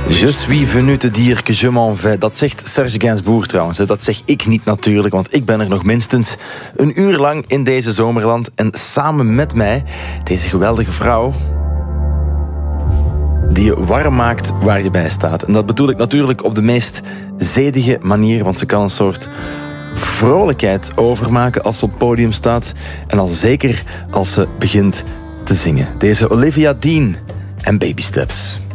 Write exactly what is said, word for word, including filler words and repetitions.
Je suis venu te dire que je m'en vais. Dat zegt Serge Gainsbourg trouwens. Dat zeg ik niet natuurlijk, want ik ben er nog minstens een uur lang in deze zomerland. En samen met mij deze geweldige vrouw die je warm maakt waar je bij staat. En dat bedoel ik natuurlijk op de meest zedige manier, want ze kan een soort vrolijkheid overmaken als ze op het podium staat. En al zeker als ze begint te zingen. Deze Olivia Dean en Baby Steps.